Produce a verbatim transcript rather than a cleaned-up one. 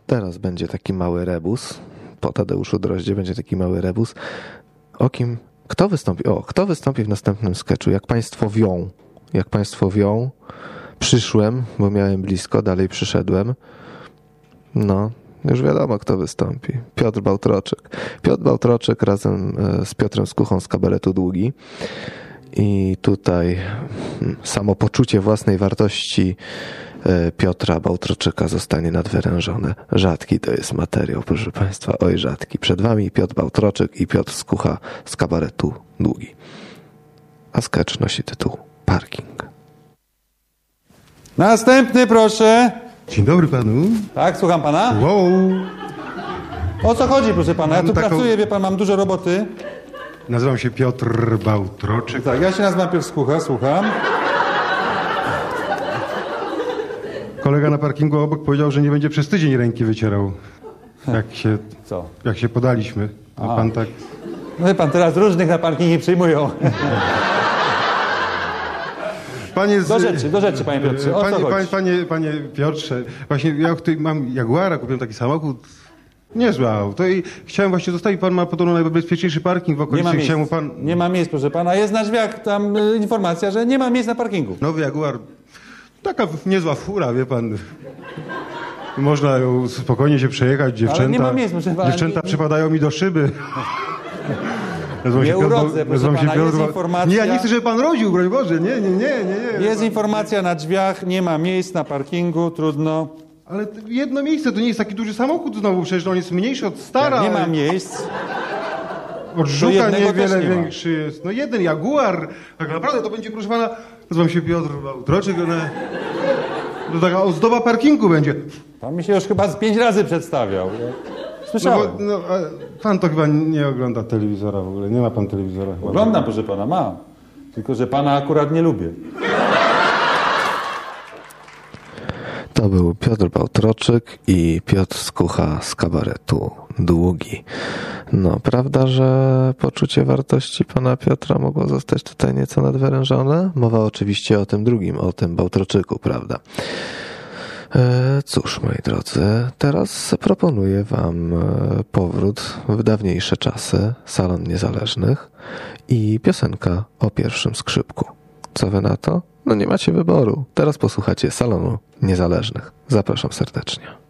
Teraz będzie taki mały rebus. Po Tadeuszu Droździe będzie taki mały rebus. O kim? Kto wystąpi? O, kto wystąpi w następnym sketchu? Jak państwo wią. Jak państwo wią. Przyszłem, bo miałem blisko, dalej przyszedłem. No, już wiadomo, kto wystąpi. Piotr Bałtroczek. Piotr Bałtroczek razem z Piotrem Skuchą z kabaretu Długi. I tutaj samopoczucie własnej wartości Piotra Bałtroczeka zostanie nadwyrężone. Rzadki to jest materiał, proszę państwa. Oj, rzadki. Przed wami Piotr Bałtroczek i Piotr Skucha z kabaretu Długi. A sketch nosi tytuł Parking. Następny, proszę. Dzień dobry panu. Tak, słucham pana. Wow. O co chodzi, proszę pana? Ja tu Taką- pracuję, wie pan, mam dużo roboty. Nazywam się Piotr Bałtroczek. Tak, ja się nazywam Piotr Skucha, słucham. Kolega na parkingu obok powiedział, że nie będzie przez tydzień ręki wycierał. Jak się, Co? jak się podaliśmy. A Aha. pan tak... No wie pan, teraz różnych na parkingi przyjmują. Panie z... Do rzeczy, do rzeczy, panie Piotrze. O co Panie, chodzi? panie, panie, panie Piotrze, właśnie ja tutaj mam Jaguara, kupiłem taki samochód. Niezłe auto i chciałem właśnie zostawić, pan ma podobno najbezpieczniejszy parking w Nie okolicy. ma miejsc, Chciałem mu pan... nie ma miejsc, proszę pana. Jest na drzwiach tam y, informacja, że nie ma miejsc na parkingu. Nowy Jaguar, taka niezła fura, wie pan. Można ją spokojnie się przejechać, dziewczęta. nie ma miejsc, proszę pana. Dziewczęta Nie- nie- przypadają mi do szyby. Nazywam Nie się Piotr- urodzę, proszę nazywam się pana, Piotr- jest informacja- Nie, ja nie chcę, żeby pan rodził, broń Boże, nie, nie, nie, nie. nie. Jest informacja na drzwiach, nie ma miejsc na parkingu, trudno. Ale t- jedno miejsce, to nie jest taki duży samochód znowu, przecież on jest mniejszy od stara. Nie ma ale miejsc. Od żuka jednego niewiele też nie ma. większy jest. No jeden Jaguar, tak naprawdę to będzie, proszę pana, nazywam się Piotr Bałtroczek, one... To taka ozdoba parkingu będzie. Pan mi się już chyba z pięć razy przedstawiał. No, Słyszałem. bo, no, a pan to chyba nie ogląda telewizora w ogóle, nie ma pan telewizora chyba. Oglądam, proszę pana, mam. Tylko że pana akurat nie lubię. To był Piotr Bałtroczek i Piotr Skucha z kabaretu Długi. No, prawda, że poczucie wartości pana Piotra mogło zostać tutaj nieco nadwyrężone? Mowa oczywiście o tym drugim, o tym Bałtroczyku, prawda? E, cóż, moi drodzy, teraz proponuję wam e, powrót w dawniejsze czasy, Salon Niezależnych i piosenka o pierwszym skrzypku. Co wy na to? No nie macie wyboru. Teraz posłuchacie Salonu Niezależnych. Zapraszam serdecznie.